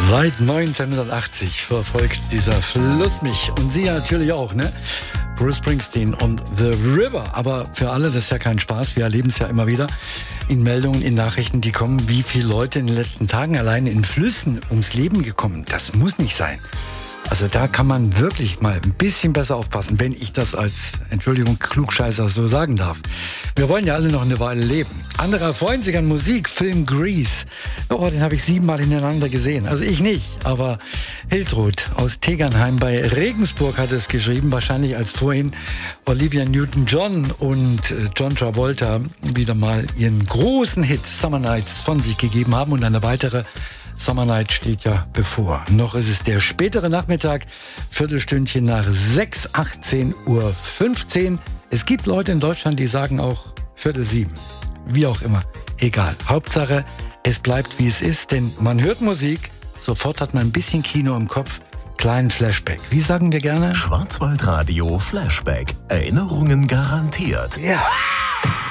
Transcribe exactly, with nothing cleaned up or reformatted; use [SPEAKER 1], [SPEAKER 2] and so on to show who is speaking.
[SPEAKER 1] Seit neunzehnhundertachtzig verfolgt dieser Fluss mich und Sie natürlich auch, ne? Bruce Springsteen und The River. Aber für alle, das ist ja kein Spaß. Wir erleben es ja immer wieder in Meldungen, in Nachrichten, die kommen, wie viele Leute in den letzten Tagen allein in Flüssen ums Leben gekommen. Das muss nicht sein. Also da kann man wirklich mal ein bisschen besser aufpassen, wenn ich das als, Entschuldigung, Klugscheißer so sagen darf. Wir wollen ja alle noch eine Weile leben. Andere freuen sich an Musik, Film Grease. Oh, den habe ich siebenmal hintereinander gesehen. Also ich nicht, aber Hiltrud aus Tegernheim bei Regensburg hat es geschrieben, wahrscheinlich als vorhin Olivia Newton-John und John Travolta wieder mal ihren großen Hit Summer Nights von sich gegeben haben und eine weitere Summer Night steht ja bevor. Noch ist es der spätere Nachmittag, Viertelstündchen nach sechs, achtzehn Uhr fünfzehn. Es gibt Leute in Deutschland, die sagen auch Viertel sieben. Wie auch immer, egal. Hauptsache, es bleibt wie es ist, denn man hört Musik, sofort hat man ein bisschen Kino im Kopf, kleinen Flashback. Wie sagen wir gerne?
[SPEAKER 2] Schwarzwaldradio Flashback. Erinnerungen garantiert.
[SPEAKER 1] Ja.